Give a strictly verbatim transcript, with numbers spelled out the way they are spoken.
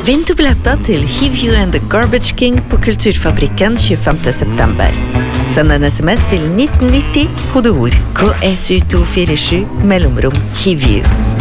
Vinn du billetter til Hivju and the Garbage King på Kulturfabrikken tjuefemte september. Send en sms til nitten nitti, kodeord K S U to fire sju, mellomrom Hivju.